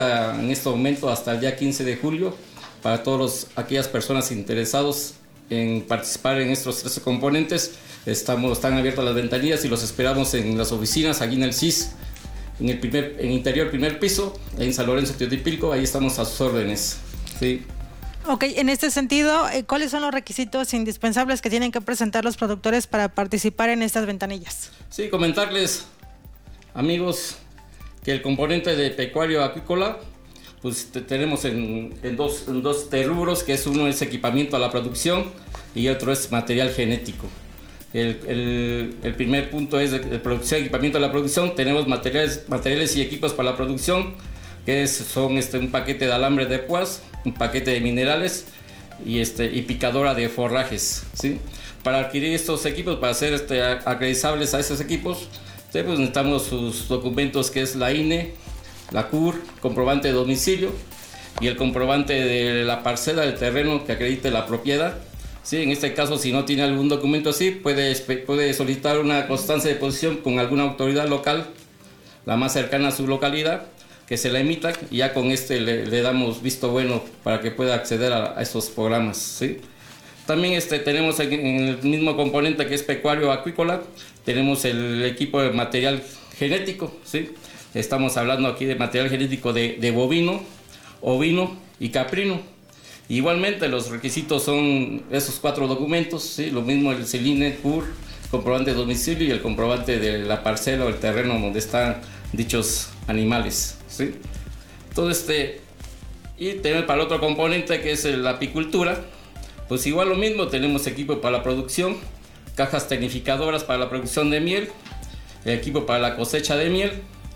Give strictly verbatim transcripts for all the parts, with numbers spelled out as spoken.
en este momento hasta el día quince de julio para todas aquellas personas interesados en participar en estos tres componentes. Estamos, están abiertas las ventanillas y los esperamos en las oficinas, aquí en el C I S, en el primer, en interior primer piso, en San Lorenzo Teotipilco, ahí estamos a sus órdenes. Sí. Ok, en este sentido, ¿cuáles son los requisitos indispensables que tienen que presentar los productores para participar en estas ventanillas? Sí, comentarles, amigos, que el componente de pecuario acuícola, pues te, tenemos en, en, dos, en dos rubros, que es uno es equipamiento a la producción y otro es material genético. El, el, el primer punto es de, de producción, equipamiento a la producción. Tenemos materiales, materiales y equipos para la producción, que es, son este, un paquete de alambre de púas, un paquete de minerales y, este, y picadora de forrajes, ¿sí? Para adquirir estos equipos, para ser este, acreditables a esos equipos, pues necesitamos sus documentos, que es la I N E, la C U R, comprobante de domicilio y el comprobante de la parcela del terreno que acredite la propiedad. Sí, en este caso, si no tiene algún documento así, puede, puede solicitar una constancia de posición con alguna autoridad local, la más cercana a su localidad, que se la emita, y ya con este le, le damos visto bueno para que pueda acceder a, a estos programas, ¿sí? También este, tenemos en, en el mismo componente, que es pecuario acuícola, tenemos el equipo de material genético, ¿sí? Estamos hablando aquí de material genético de, de bovino, ovino y caprino. Igualmente los requisitos son esos cuatro documentos, ¿sí? Lo mismo el I N E, C U R, comprobante de domicilio y el comprobante de la parcela o el terreno donde están dichos animales, ¿sí? Todo este, y tenemos para el otro componente, que es la apicultura, pues igual lo mismo, tenemos equipo para la producción, cajas tecnificadoras para la producción de miel, el equipo para la cosecha de miel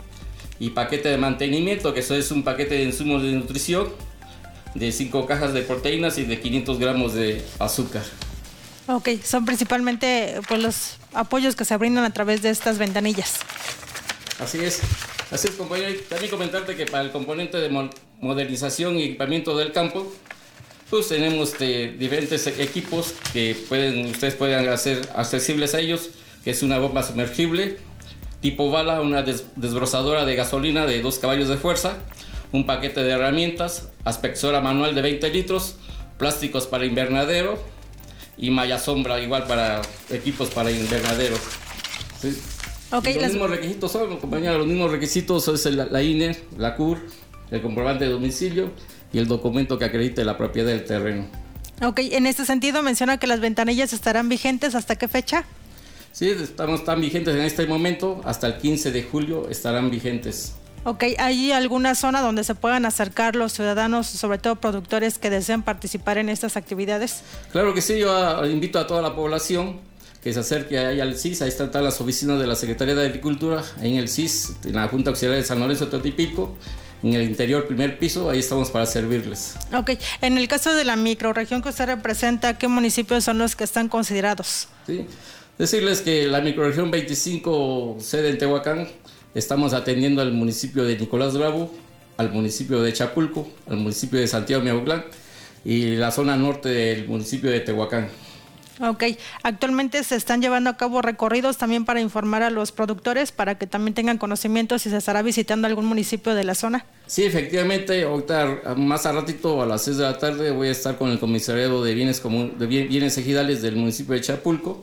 y paquete de mantenimiento, que eso es un paquete de insumos de nutrición de cinco cajas de proteínas y de quinientos gramos de azúcar. Ok, son principalmente pues, los apoyos que se brindan a través de estas ventanillas. Así es, así es, compañero. También comentarte que para el componente de modernización y equipamiento del campo, pues tenemos este, diferentes equipos que pueden, ustedes pueden hacer accesibles a ellos, que es una bomba sumergible tipo bala, una des desbrozadora de gasolina de dos caballos de fuerza, un paquete de herramientas, aspersora manual de veinte litros, plásticos para invernadero y malla sombra igual para equipos para invernadero. ¿Sí? Okay, los las... mismos requisitos son, compañera, los mismos requisitos es el, la I N E, la C U R, el comprobante de domicilio y el documento que acredite la propiedad del terreno. Ok, en este sentido menciona que las ventanillas estarán vigentes, ¿hasta qué fecha? Sí, estamos tan vigentes en este momento, hasta el quince de julio estarán vigentes. Ok, ¿hay alguna zona donde se puedan acercar los ciudadanos, sobre todo productores que desean participar en estas actividades? Claro que sí, yo invito a toda la población que se acerque ahí al C I S, ahí están las oficinas de la Secretaría de Agricultura, ahí en el C I S, en la Junta Auxiliar de San Lorenzo Teotipilco, en el interior primer piso, ahí estamos para servirles. Ok, en el caso de la microrregión que usted representa, ¿qué municipios son los que están considerados? Sí, decirles que la microrregión veinticinco, sede en Tehuacán, estamos atendiendo al municipio de Nicolás Bravo, al municipio de Chapulco, al municipio de Santiago Miautlán y la zona norte del municipio de Tehuacán. Ok, actualmente se están llevando a cabo recorridos también para informar a los productores para que también tengan conocimiento si se estará visitando algún municipio de la zona. Sí, efectivamente, ahorita más a ratito a las seis de la tarde voy a estar con el comisariado de bienes, comun de bienes ejidales del municipio de Chapulco.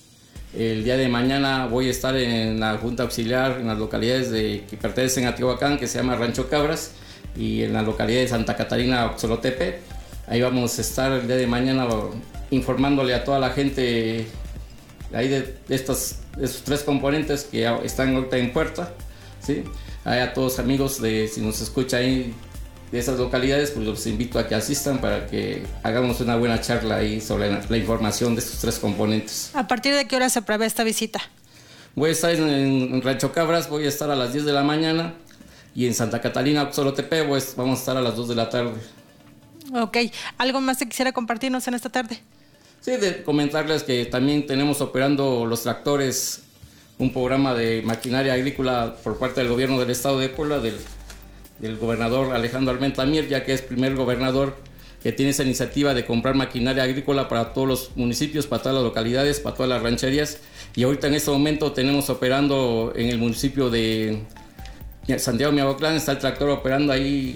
El día de mañana voy a estar en la Junta Auxiliar en las localidades de, que pertenecen a Tehuacán, que se llama Rancho Cabras, y en la localidad de Santa Catarina, Oxolotepe. Ahí vamos a estar el día de mañana informándole a toda la gente ahí de, de, estos, de estos tres componentes que están ahorita en puerta, ¿sí? Ahí a todos amigos, de, si nos escucha ahí de esas localidades, pues los invito a que asistan para que hagamos una buena charla ahí sobre la, la información de estos tres componentes. ¿A partir de qué hora se prevé esta visita? Voy a estar en, en Rancho Cabras, voy a estar a las diez de la mañana, y en Santa Catarina, Oxolotepe, pues, vamos a estar a las dos de la tarde. Ok, ¿algo más que quisiera compartirnos en esta tarde? Sí, de comentarles que también tenemos operando los tractores, un programa de maquinaria agrícola por parte del gobierno del estado de Puebla, del, del gobernador Alejandro Armenta Mier, ya que es primer gobernador que tiene esa iniciativa de comprar maquinaria agrícola para todos los municipios, para todas las localidades, para todas las rancherías. Y ahorita en este momento tenemos operando en el municipio de Santiago Miautlán, está el tractor operando ahí